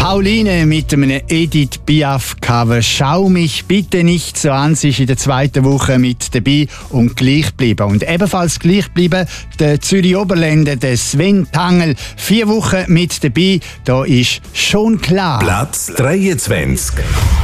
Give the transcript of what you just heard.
Pauline mit einem Edith Piaf-Cover. «Schau mich bitte nicht so an», sie ist in der zweiten Woche mit dabei und gleich geblieben. Und ebenfalls gleich geblieben der Zürich-Oberländer, der Sven Tangl. 4 Wochen mit dabei, da ist «Schon klar». Platz 23.